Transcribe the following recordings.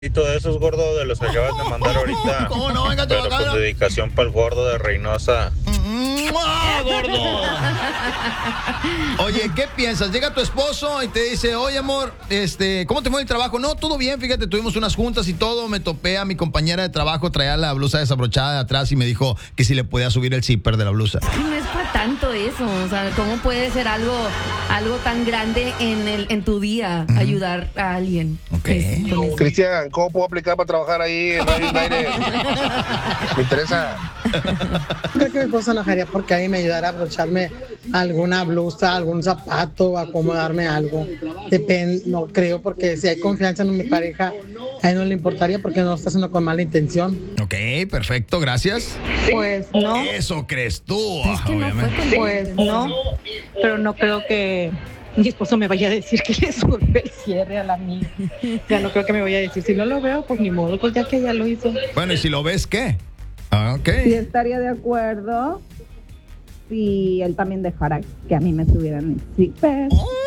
Y todo eso es gordo de los que acabas de mandar ahorita. ¿Cómo no? Venga, pero con dedicación para el gordo de Reynosa. ¡Mua, gordo! Oye, ¿qué piensas? Llega tu esposo y te dice, oye, amor, ¿cómo te fue el trabajo? No, todo bien, fíjate, tuvimos unas juntas y todo. Me topé a mi compañera de trabajo, traía la blusa desabrochada de atrás y me dijo que si le podía subir el zipper de la blusa. No es para tanto eso, o sea, ¿cómo puede ser algo tan grande en tu día, ayudar a alguien? Ok. Cristian, ¿cómo puedo aplicar para trabajar ahí en Radio United? Me interesa. Creo que mi esposa enojaría porque ahí me ayudara a abrocharme alguna blusa, algún zapato, acomodarme algo. Depende, no creo, porque si hay confianza en mi pareja, a él no le importaría porque no lo está haciendo con mala intención. Ok, perfecto, gracias. Pues no, Eso crees tú, Es que no fue obviamente. pues no, pero no creo que mi esposo me vaya a decir que le sube el cierre a la mía. Ya no creo que me vaya a decir, si no lo veo, pues ni modo, pues ya que ya lo hizo. Bueno, ¿y si lo ves qué? Ah, ok. Sí estaría de acuerdo si él también dejara que a mí me subieran el zipper.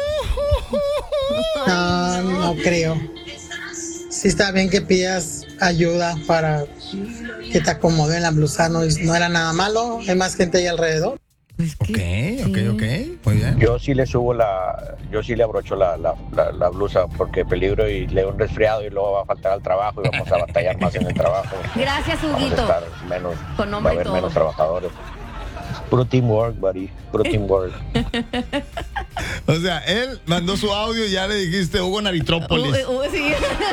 No, no creo. Sí está bien que pidas ayuda para que te acomoden la blusa, no era nada malo, hay más gente ahí alrededor. Pues Ok, muy bien. Yo sí le abrocho la blusa porque peligro y le doy un resfriado y luego va a faltar al trabajo y vamos a batallar más en el trabajo. Gracias, Vamos a Huguito. estar menos, Con va a nombre y haber todo. menos trabajadores. Puro teamwork, buddy. Puro teamwork. O sea, él mandó su audio y ya le dijiste Hugo Naritrópolis. Sí.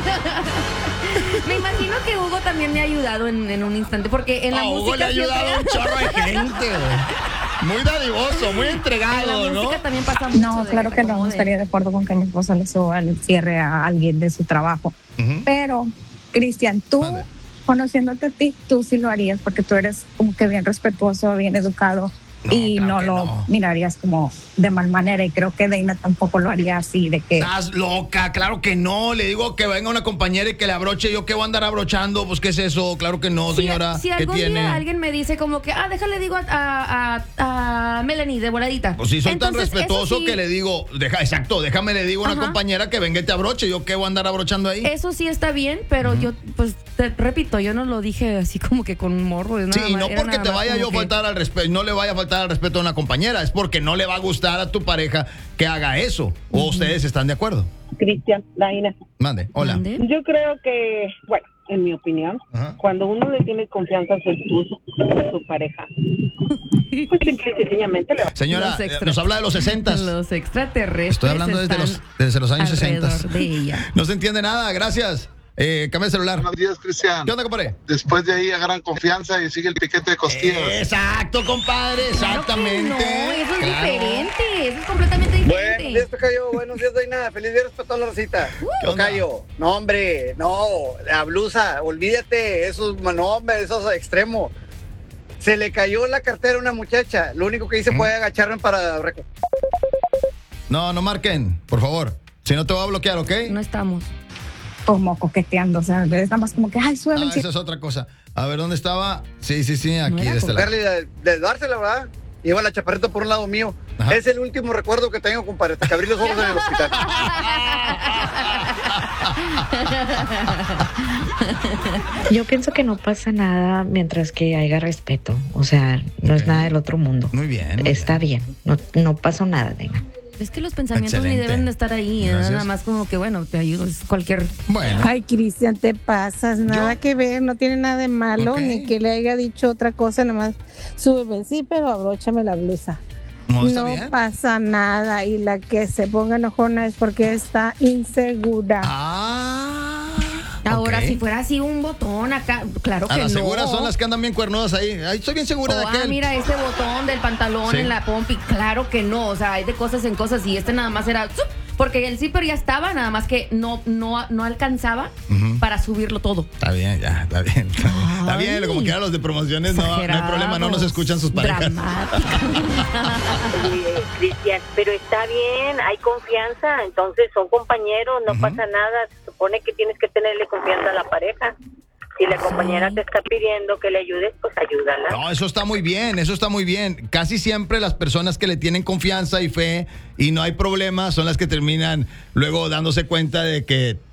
Me imagino que Hugo también me ha ayudado en un instante, porque en la música Hugo le ha ayudado a un chorro de gente, güey. Muy dadivoso, muy en la entregado, ¿no? música también pasa mucho. No, claro que no, estaría de acuerdo con que mi esposa le suba el cierre a alguien de su trabajo. Ujú. Pero, Cristian, tú, Mande. conociéndote a ti, tú sí lo harías porque tú eres como que bien respetuoso, bien educado No, y claro no que lo no. mirarías como de mal manera. Y creo que Deina tampoco lo haría así, de que... Estás loca, claro que no. Le digo que venga una compañera y que le abroche. ¿Yo qué voy a andar abrochando? Pues, ¿qué es eso? Claro que no, señora. Si ¿Qué algún tiene? día alguien me dice como que, déjale digo a Melanie de voladita. Pues si soy tan Entonces, respetuoso eso sí, que le digo, déjame le digo a una Ajá. compañera que venga y te abroche. ¿Yo qué voy a andar abrochando ahí? Eso sí está bien, pero yo, pues, repito, yo no lo dije así como que con morro. Sí, y no porque te vaya yo a faltar al respeto, no le vaya a faltar al respeto a una compañera, es porque no le va a gustar a tu pareja que haga eso. ¿O ustedes están de acuerdo? Cristian, Daina. Mande, hola. Yo creo que, bueno, en mi opinión, Ajá. cuando uno le tiene confianza a su esposo, a su pareja, pues simple y sencillamente le va. Señora, Los extra- nos habla de los 60. Los extraterrestres. Estoy hablando desde los años 60. alrededor de ella. No se entiende nada, gracias. Cambia el celular. Buenos días, Cristian. ¿Qué onda, compadre? Después de ahí agarran confianza y sigue el piquete de costillas. Exacto, compadre, exactamente. No, eso es Claro. diferente, eso es completamente diferente. Buenos días, Tocayo. Buenos días, Doina. Feliz viernes para toda la rosita. ¿Qué onda? Tocayo, no, hombre, no. La blusa, olvídate. Eso, no, hombre, eso es extremo. Se le cayó la cartera a una muchacha. Lo único que hice fue agacharme para recoger. No marquen, por favor. Si no te voy a bloquear, ¿ok? No estamos. como coqueteando, o sea, es nada más como que, ay, suave. Esa es otra cosa. A ver, ¿dónde estaba? Sí, aquí, era de este lado. Darle de dársela, ¿verdad? Iba la chaparrita por un lado mío. Ajá. Es el último recuerdo que tengo, compadre. Hasta que abrí los ojos en el hospital. Yo pienso que no pasa nada mientras que haya respeto. O sea, no es nada del otro mundo. Muy bien. Está bien. No pasó nada, Dina. Es que los pensamientos ni Excelente. deben de estar ahí, nada más como que, bueno, te ayudo, es cualquier... Bueno. Ay, Cristian, te pasas, nada que ver, no tiene nada de malo, ni que le haya dicho otra cosa, nomás súbeme, sí, pero abróchame la blusa. No, está bien. Pasa nada, y la que se ponga enojona es porque está insegura. Ahora, ok. si fuera así un botón acá, claro que A no. las seguras son las que andan bien cuernudas ahí. Ay, estoy bien segura de aquel. Mira, este botón del pantalón Sí. en la pompi, claro que no, o sea, hay de cosas en cosas y este nada más era... ¡zup! Porque el zipper ya estaba, nada más que no alcanzaba Ujú. para subirlo todo. Está bien, ya, está bien. Está bien, como que los de promociones no hay problema, no nos escuchan sus parejas. Cristian, pero está bien, hay confianza, entonces son compañeros, no pasa nada, se supone que tienes que tenerle confianza a la pareja. Si la compañera te está pidiendo que le ayudes, pues ayúdala. No, eso está muy bien, eso está muy bien. Casi siempre las personas que le tienen confianza y fe y no hay problema son las que terminan luego dándose cuenta de que